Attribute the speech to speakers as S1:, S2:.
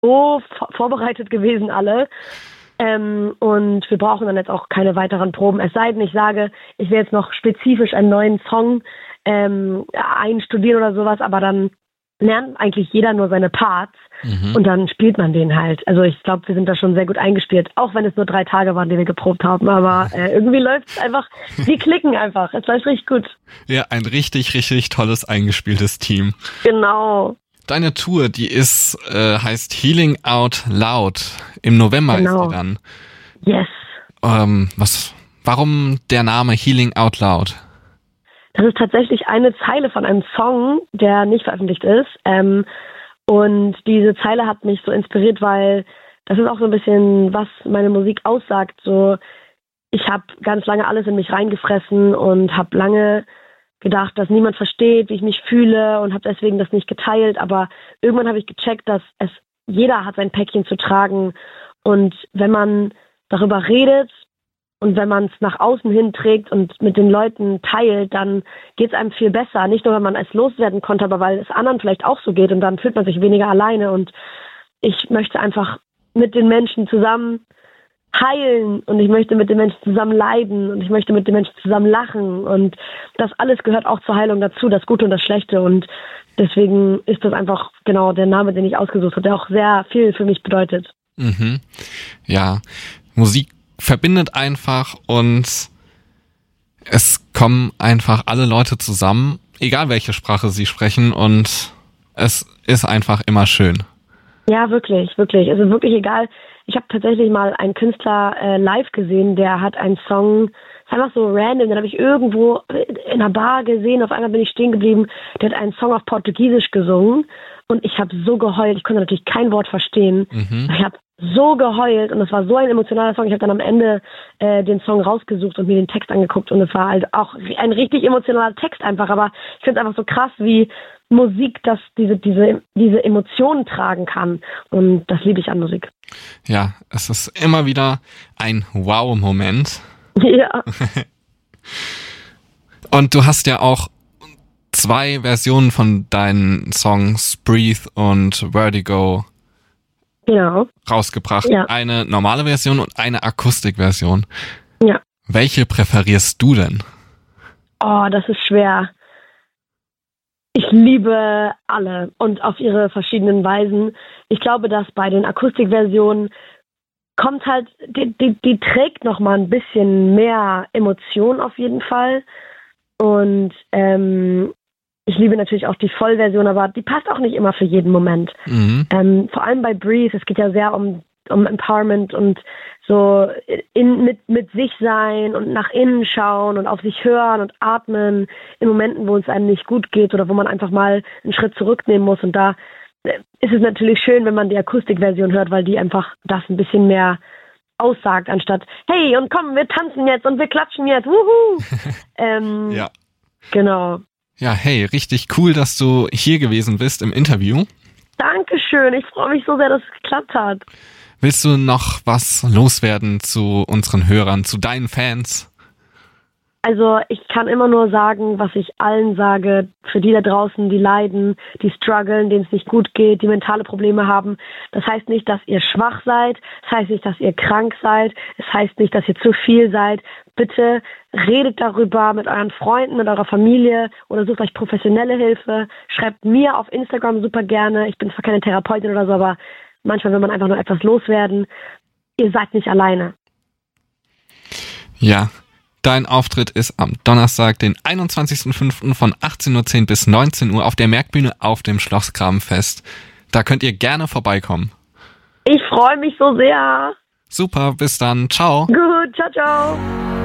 S1: so vorbereitet gewesen alle. Und wir brauchen dann jetzt auch keine weiteren Proben. Es sei denn, ich sage, ich will jetzt noch spezifisch einen neuen Song einstudieren oder sowas, aber dann lernt eigentlich jeder nur seine Parts und dann spielt man den halt. Also ich glaube, wir sind da schon sehr gut eingespielt, auch wenn es nur 3 Tage waren, die wir geprobt haben. Aber irgendwie läuft es einfach, wir klicken einfach. Es läuft richtig gut.
S2: Ja, ein richtig, richtig tolles eingespieltes Team.
S1: Genau.
S2: Deine Tour, die heißt Healing Out Loud. Im November ist die dann.
S1: Yes.
S2: Warum der Name Healing Out Loud?
S1: Das ist tatsächlich eine Zeile von einem Song, der nicht veröffentlicht ist. Und diese Zeile hat mich so inspiriert, weil das ist auch so ein bisschen, was meine Musik aussagt. So, ich habe ganz lange alles in mich reingefressen und habe lange gedacht, dass niemand versteht, wie ich mich fühle und habe deswegen das nicht geteilt. Aber irgendwann habe ich gecheckt, dass jeder hat sein Päckchen zu tragen. Und wenn man darüber redet und wenn man es nach außen hin trägt und mit den Leuten teilt, dann geht es einem viel besser. Nicht nur, weil man es loswerden konnte, aber weil es anderen vielleicht auch so geht und dann fühlt man sich weniger alleine. Und ich möchte einfach mit den Menschen zusammen heilen und ich möchte mit den Menschen zusammen leiden und ich möchte mit den Menschen zusammen lachen. Und das alles gehört auch zur Heilung dazu, das Gute und das Schlechte. Und deswegen ist das einfach genau der Name, den ich ausgesucht habe, der auch sehr viel für mich bedeutet.
S2: Mhm. Ja, Musik verbindet einfach und es kommen einfach alle Leute zusammen, egal welche Sprache sie sprechen und es ist einfach immer schön.
S1: Ja, wirklich, wirklich. Also wirklich egal. Ich habe tatsächlich mal einen Künstler live gesehen, der hat einen Song, einfach so random, den habe ich irgendwo in einer Bar gesehen, auf einmal bin ich stehen geblieben, der hat einen Song auf Portugiesisch gesungen und ich habe so geheult, ich konnte natürlich kein Wort verstehen. Ich habe so geheult und es war so ein emotionaler Song. Ich habe dann am Ende den Song rausgesucht und mir den Text angeguckt und es war halt auch ein richtig emotionaler Text einfach, aber ich finde es einfach so krass, wie Musik, dass diese Emotionen tragen kann und das liebe ich an Musik.
S2: Ja, es ist immer wieder ein Wow-Moment.
S1: Ja.
S2: Und du hast ja auch 2 Versionen von deinen Songs Breathe und Vertigo rausgebracht.
S1: Ja.
S2: Eine normale Version und eine Akustikversion.
S1: Ja.
S2: Welche präferierst du denn?
S1: Oh, das ist schwer. Ich liebe alle und auf ihre verschiedenen Weisen. Ich glaube, dass bei den Akustikversionen kommt halt, die trägt noch mal ein bisschen mehr Emotion auf jeden Fall. Und ich liebe natürlich auch die Vollversion, aber die passt auch nicht immer für jeden Moment. Vor allem bei Breathe, es geht ja sehr um Empowerment und so mit sich sein und nach innen schauen und auf sich hören und atmen in Momenten, wo es einem nicht gut geht oder wo man einfach mal einen Schritt zurücknehmen muss. Und da ist es natürlich schön, wenn man die Akustikversion hört, weil die einfach das ein bisschen mehr aussagt, anstatt hey und komm, wir tanzen jetzt und wir klatschen jetzt, wuhu!
S2: Ja.
S1: Genau.
S2: Ja, hey, richtig cool, dass du hier gewesen bist im Interview.
S1: Dankeschön, ich freue mich so sehr, dass es geklappt hat.
S2: Willst du noch was loswerden zu unseren Hörern, zu deinen Fans?
S1: Also ich kann immer nur sagen, was ich allen sage, für die da draußen, die leiden, die strugglen, denen es nicht gut geht, die mentale Probleme haben. Das heißt nicht, dass ihr schwach seid, das heißt nicht, dass ihr krank seid, es heißt nicht, dass ihr zu viel seid. Bitte redet darüber mit euren Freunden, mit eurer Familie oder sucht euch professionelle Hilfe. Schreibt mir auf Instagram super gerne. Ich bin zwar keine Therapeutin oder so, aber manchmal will man einfach nur etwas loswerden. Ihr seid nicht alleine.
S2: Ja. Dein Auftritt ist am Donnerstag, den 21.05. von 18.10 Uhr bis 19 Uhr auf der Merkbühne auf dem Schloss Grabenfest. Da könnt ihr gerne vorbeikommen.
S1: Ich freue mich so sehr.
S2: Super, bis dann. Ciao.
S1: Gut, ciao, ciao.